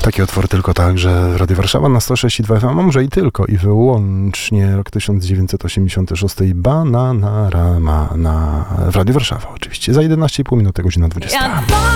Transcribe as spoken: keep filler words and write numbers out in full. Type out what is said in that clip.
Taki otwór tylko tak, że Radio Warszawa na sto sześć i dwa F M, a może i tylko i wyłącznie rok tysiąc dziewięćset osiemdziesiąty szósty Bananarama na w Radio Warszawa oczywiście. Za jedenaście i pół minuty, godzina dwudziesta.